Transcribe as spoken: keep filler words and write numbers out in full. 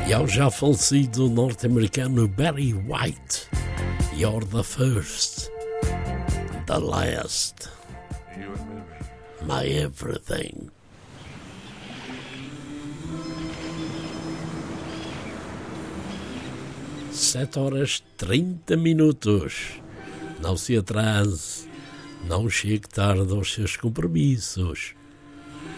E ao já falecido norte-americano Barry White, You're the First, the Last, My Everything. Sete horas trinta minutos. Não se atrase, não chegue tarde aos seus compromissos.